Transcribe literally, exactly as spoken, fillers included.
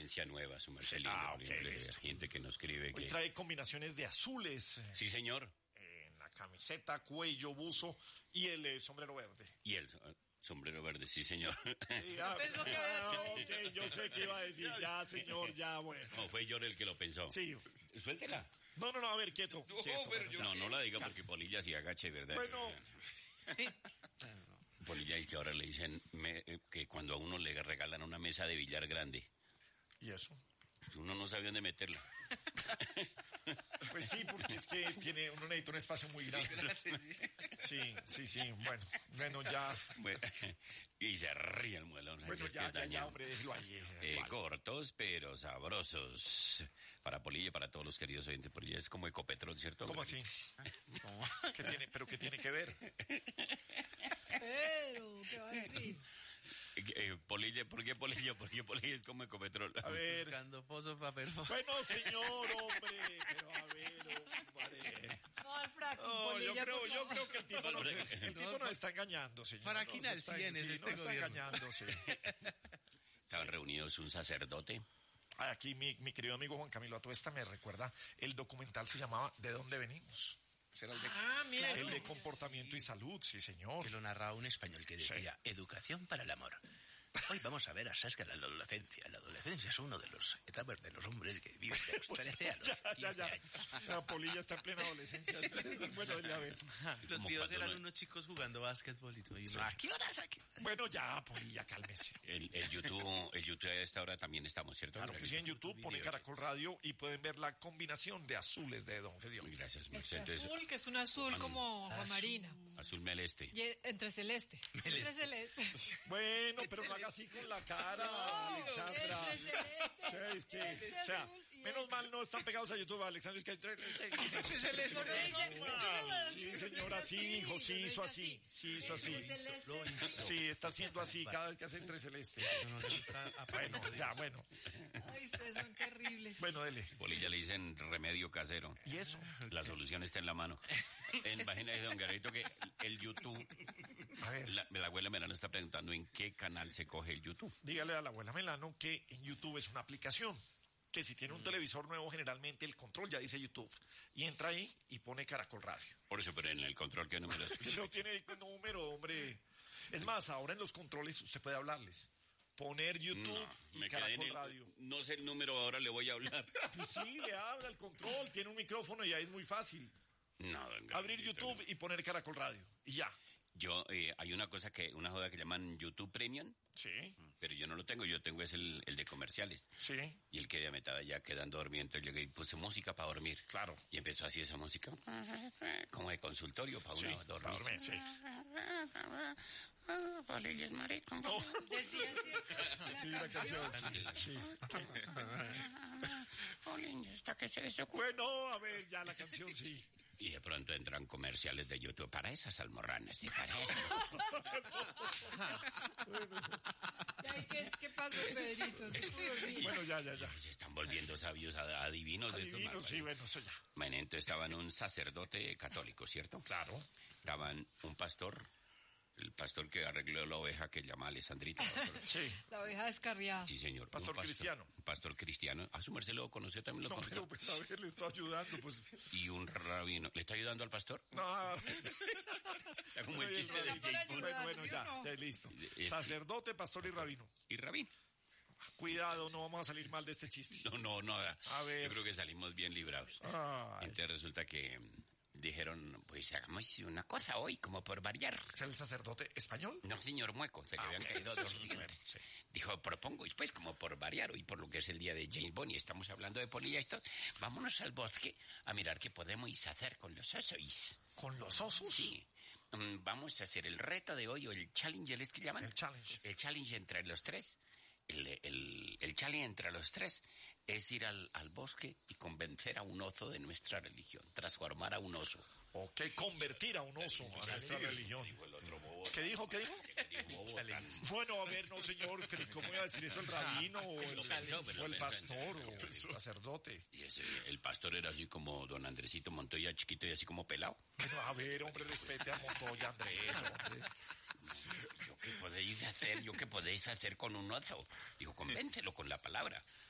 tendencia nueva, su merced. Ah, okay, gente que nos escribe Hoy que... trae combinaciones de azules. Sí, señor. En la camiseta, cuello, buzo y el eh, sombrero verde. Y el uh, sombrero verde, sí, señor. Sí, ah, ah, ok, yo sé que iba a decir, ya, señor, ya, bueno. No, fue yo el que lo pensó. Sí. Suéltela. No, no, no, a ver, quieto. No, quieto pero yo... no, no la diga porque Polilla sí agache, ¿verdad? Bueno... Polilla es que ahora le dicen me, que cuando a uno le regalan una mesa de billar grande. ¿Y eso? Uno no sabe dónde meterla. Pues sí, porque es que tiene, uno necesita un espacio muy grande. Sí, sí, sí, bueno, bueno, ya. Bueno, y se ríe el muelón. Bueno, es ya, que ya, daña. ya, hombre, déjelo ahí. Eh, vale. Cortos, pero sabrosos. Para Polilla y para todos los queridos oyentes. Polilla es como Ecopetrol, ¿cierto? ¿Cómo así? ¿Qué tiene, pero qué tiene que ver? Pero, ¿qué va a decir? Eh, Polilla, ¿por qué Polilla? ¿Por qué Polilla es como Ecopetrol? A ver. Buscando pozo para perforar. Bueno, señor, hombre, pero a ver, hombre. No, el fracking, No, yo Polilla, creo, por yo favor. creo que el tipo, nos, el tipo nos está engañando, señor. Faraquina Nos al cien es sí, este nos gobierno. está engañando, sí. Estaban reunidos un sacerdote. Aquí mi, mi querido amigo Juan Camilo Atuesta me recuerda, el documental se llamaba ¿De dónde venimos? Será el de, Ah, mira. el de comportamiento y salud, sí, señor. Que lo narraba un español que decía, sí. Educación para el amor. Hoy vamos a ver acerca de la adolescencia. La adolescencia es uno de los etapas de los hombres que viven de los trece a los ya, quince ya, ya. años. La Polilla está en plena adolescencia. Bueno, ya ver. Los Como videos cuando eran no- unos chicos jugando básquetbol y todo. Y uno, Sí. ¿a qué horas? ¿A qué horas? Bueno, ya, Polilla, cálmese. El, el YouTube, el YouTube a esta hora también estamos, ¿cierto? Claro que sí, en YouTube pone Caracol Radio y pueden ver la combinación de azules de Don Gedeón. Gracias, Este Mercedes. azul, que es un azul como agua marina. Azul meleste. Y es- entre celeste. Entre celeste. Bueno, pero no haga así con la cara, Alexandra. Entre celeste. O sea, es que, Entre o sea, azul y menos este. mal no están pegados a YouTube, Alexandra. Es que entre- entre- Ese celeste. Uno dice- Sí, señora, sí, hijo, sí uno hizo dice así, sí hizo así. Entre celeste. Lo hizo. Sí, está haciendo así cada vez que hace entre celeste. No le gusta Bueno, ya, bueno. Ay, ustedes son terribles. Bueno, dele. Polilla le dicen remedio casero. ¿Y eso? La solución está en la mano. En página de Don Garrito que el YouTube, A ver, la, la abuela Merano está preguntando en qué canal se coge el YouTube. dígale a la abuela Melano que en YouTube es una aplicación. Que si tiene un televisor nuevo, generalmente el control ya dice YouTube. Y entra ahí y pone Caracol Radio. Por eso, pero en el control que número es. Si no tiene número, hombre. Es más, ahora en los controles usted puede hablarles. Poner YouTube No, y me quedé en Caracol el, Radio. no sé el número, ahora le voy a hablar. Pues sí, le habla el control, tiene un micrófono y ahí es muy fácil. No, don Garrito, Abrir YouTube y poner Caracol Radio. Y ya. Yo, eh, hay una cosa que, una joda que llaman YouTube Premium, Sí, pero yo no lo tengo, yo tengo es el, el de comerciales. sí, Y el que ya me estaba ya quedando dormido, entonces llegué y puse música para dormir. claro. Y empezó así esa música, como de consultorio para Sí, uno para dormir. dormir, sí. Polilla es maricón. No. Decía así. Sí, la canción. Sí. Polilla, ¿está que se desocupó? Bueno, a ver, ya la canción sí. Y de pronto entran comerciales de YouTube para esas almorranas, y para eso. Ay, ¿qué, ¿Qué pasó, Pedrito? ¿Se pudo dormir? Bueno, ya, ya, ya. Se están volviendo sabios, a- adivinos de estos Adivino, malvados. sí, bueno, eso ya. Bueno, entonces estaban un sacerdote católico, ¿cierto? Claro. Estaban un pastor, el pastor que arregló la oveja que llama Alessandrita. pastor. Sí. La oveja descarriada. Sí, señor. Un Pastor cristiano. Un pastor cristiano. A su merced lo conoció, también lo No, conoció. pero pues a ver, le estoy ayudando, pues. Y un rabino. ¿Le está ayudando al pastor? No. Está como el chiste de Está por James Bond. Bueno, bueno, ¿sí o ya, no? ya listo. Eh, Sacerdote, pastor y rabino. Y rabino. Cuidado, no vamos a salir mal de este chiste. No, no, no. A ver. Yo creo que salimos bien librados. Ay. Entonces resulta que mm, dijeron, pues hagamos una cosa hoy, como por variar. ¿Es el sacerdote español? No, señor Mueco, se le Ah, habían ok. caído dos Bueno, dientes. sí. Dijo, propongo, y pues como por variar hoy, por lo que es el día de James Bond, y estamos hablando de Polilla y esto, vámonos al bosque a mirar qué podemos hacer con los osos. ¿Con los osos? Sí. Mm, vamos a hacer el reto de hoy, o el challenge, ¿es que llaman? El challenge. El challenge entre los tres. El, el, el challenge entre los tres es ir al, al bosque y convencer a un oso de nuestra religión, transformar a un oso. Ok, convertir a un oso a nuestra religión. ¿Qué dijo? ¿Qué dijo? Bueno, a ver, no, señor, ¿cómo iba a decir eso el rabino o el, o el pastor o el sacerdote? Y ese, el pastor era así como don Andresito Montoya, chiquito y así como pelado. Bueno, a ver, hombre, respete a Montoya, Andrés, hombre. ¿Yo qué podéis hacer? ¿Yo qué podéis hacer con un oso? Digo, convéncelo con la palabra.